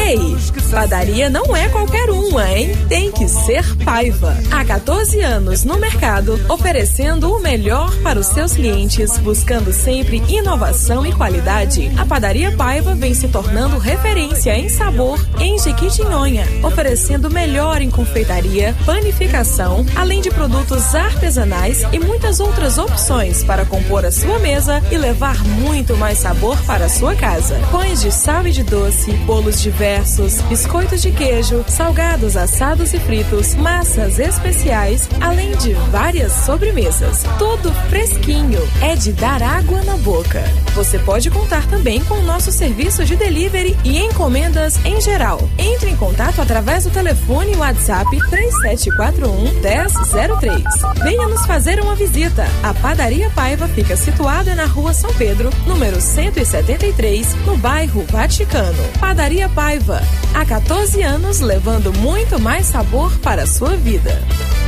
Ei, padaria não é qualquer uma, hein? Tem que ser Paiva. Há 14 anos no mercado, oferecendo o melhor para os seus clientes, buscando sempre inovação e qualidade. A Padaria Paiva vem se tornando referência em sabor em Jequitinhonha, oferecendo melhor em confeitaria, panificação, além de produtos artesanais e muitas outras opções para compor a sua mesa e levar muito mais sabor para a sua casa. Pães de sal e de doce, bolos diversos, biscoitos de queijo, salgados, assados e fritos, massas especiais, além de várias sobremesas. Tudo fresquinho, é de dar água na boca. Você pode contar também com o nosso serviço de delivery e encomendas em geral. Entre em contato através do telefone WhatsApp 3741-1003. Venha nos fazer uma visita. A Padaria Paiva fica situada na Rua São Pedro, número 173, no bairro Vaticano. Padaria Paiva, há 14 anos levando muito mais sabor para a sua vida.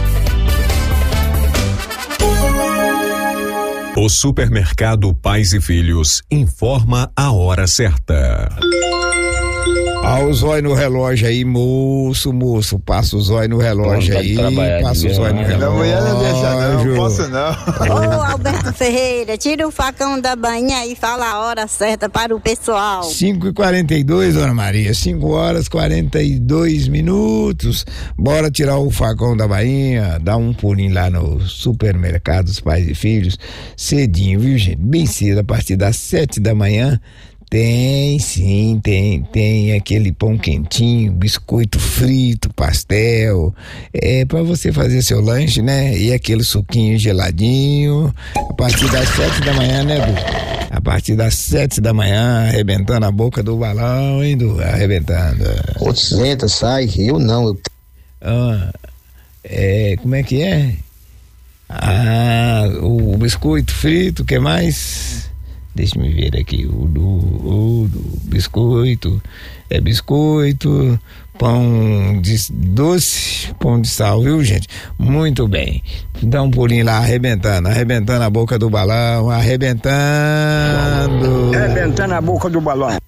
O Supermercado Pais e Filhos informa a hora certa. O zóio no relógio aí, moço, passa o zóio no relógio aí, passa o zóio no relógio. Não, mulher não deixa não posso não. Ô, Alberto Ferreira, tira o facão da bainha e fala a hora certa para o pessoal. 5h42, dona Maria, 5h42. Bora tirar o facão da bainha, dar um pulinho lá no supermercado dos Pais e Filhos, cedinho, viu, gente? Bem cedo, a partir das 7 da manhã. Tem sim, tem aquele pão quentinho, biscoito frito, pastel, pra você fazer seu lanche, né? E aquele suquinho geladinho, a partir das 7 da manhã, né, Du? A partir das 7 da manhã, arrebentando a boca do balão, hein, Du? Arrebentando. Ô, senta, sai, eu não. Como é que é? O biscoito frito, o que mais? Deixa eu ver aqui, o do biscoito, biscoito, pão de doce, pão de sal, viu, gente? Muito bem. Dá um pulinho lá, arrebentando a boca do balão, arrebentando a boca do balão.